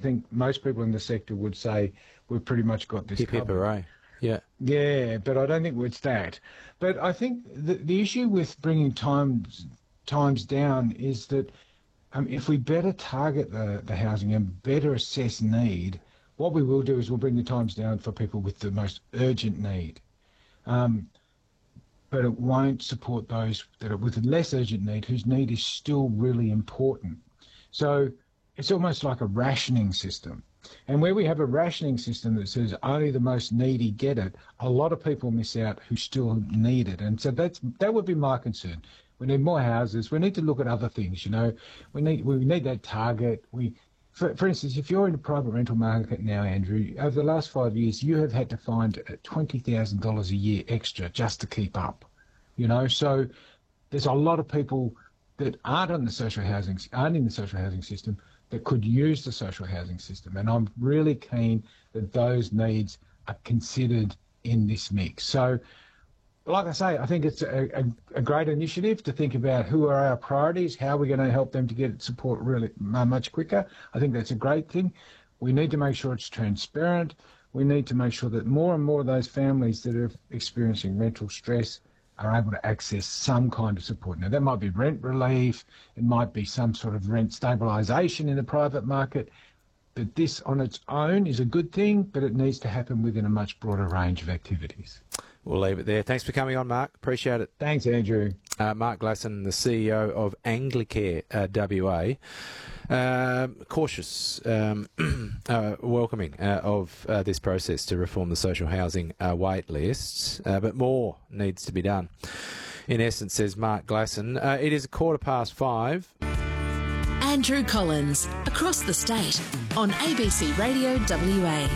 think most people in the sector would say we've pretty much got this Hip, hip, covered. hooray. Yeah. Yeah, but I don't think it's that. But I think the issue with bringing times down is that if we better target the housing and better assess need, what we will do is we'll bring the times down for people with the most urgent need. But it won't support those that are with less urgent need, whose need is still really important. So it's almost like a rationing system. And where we have a rationing system that says only the most needy get it, a lot of people miss out who still need it. And so that would be my concern. We need more houses. We need to look at other things, you know. We need that target. For instance, if you're in the private rental market now, Andrew, over the last 5 years, you have had to find $20,000 a year extra just to keep up, you know. So there's a lot of people that aren't in the social housing system that could use the social housing system. And I'm really keen that those needs are considered in this mix. So, like I say, I think it's a great initiative to think about who are our priorities, how we're going to help them to get support really much quicker. I think that's a great thing. We need to make sure it's transparent. We need to make sure that more and more of those families that are experiencing rental stress are able to access some kind of support. Now, that might be rent relief, it might be some sort of rent stabilisation in the private market, but this on its own is a good thing, but it needs to happen within a much broader range of activities. We'll leave it there. Thanks for coming on, Mark. Appreciate it. Thanks, Andrew. Mark Glasson, the CEO of Anglicare WA. Cautious, welcoming of this process to reform the social housing wait lists, but more needs to be done. In essence, says Mark Glasson. It is 5:15. Andrew Collins, across the state, on ABC Radio WA.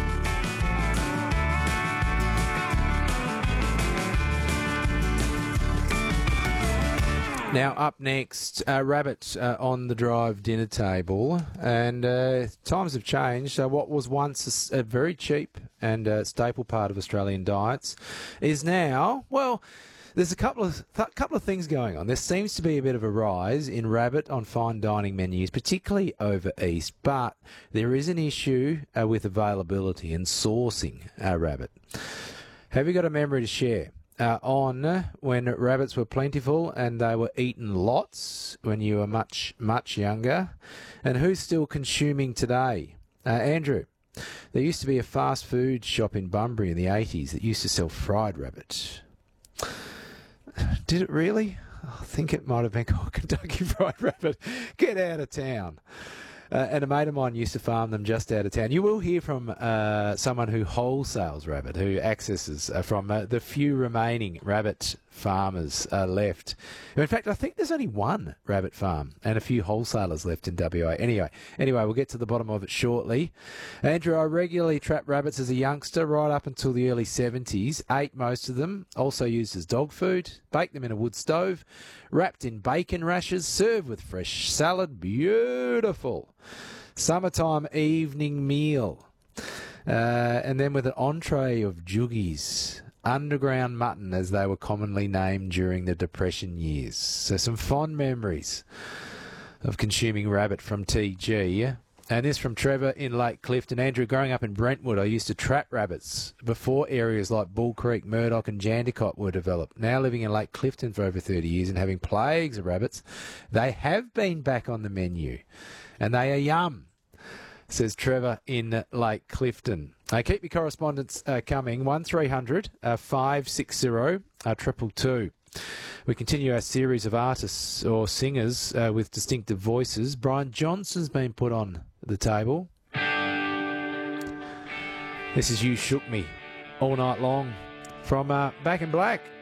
Now, up next, rabbit on the drive dinner table, and times have changed. So what was once a very cheap and staple part of Australian diets is now, well, there's a couple of things going on. There seems to be a bit of a rise in rabbit on fine dining menus, particularly over east, but there is an issue with availability and sourcing rabbit. Have you got a memory to share? On when rabbits were plentiful and they were eaten lots when you were much, much younger? And who's still consuming today? Andrew, there used to be a fast food shop in Bunbury in the 80s that used to sell fried rabbit. Did it really? I think it might have been called Kentucky Fried Rabbit. Get out of town. And a mate of mine used to farm them just out of town. You will hear from someone who wholesales rabbit, who accesses from the few remaining rabbit farmers left. In fact, I think there's only one rabbit farm and a few wholesalers left in WA. Anyway, we'll get to the bottom of it shortly. Andrew, I regularly trapped rabbits as a youngster right up until the early 70s. Ate most of them, also used as dog food, baked them in a wood stove, wrapped in bacon rashers, served with fresh salad. Beautiful. Summertime evening meal. And then with an entree of juggies. Underground mutton, as they were commonly named during the Depression years. So some fond memories of consuming rabbit from TG. And this from Trevor in Lake Clifton. Andrew, growing up in Brentwood, I used to trap rabbits before areas like Bull Creek, Murdoch and Jandakot were developed. Now living in Lake Clifton for over 30 years and having plagues of rabbits, they have been back on the menu. And they are yum, says Trevor in Lake Clifton. Keep your correspondence coming, 1300 560 222. We continue our series of artists or singers with distinctive voices. Brian Johnson's been put on the table. This is You Shook Me all night long from Back in Black.